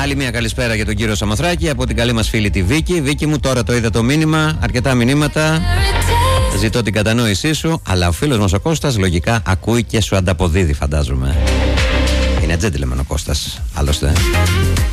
Άλλη μια καλησπέρα για τον κύριο Σαμοθράκη από την καλή μας φίλη τη Βίκη. Βίκη μου, τώρα το είδα το μήνυμα, αρκετά μηνύματα. Ζητώ την κατανόησή σου, αλλά ο φίλος μας ο Κώστας λογικά ακούει και σου ανταποδίδει, φαντάζομαι. Είναι gentleman ο Κώστας, άλλωστε.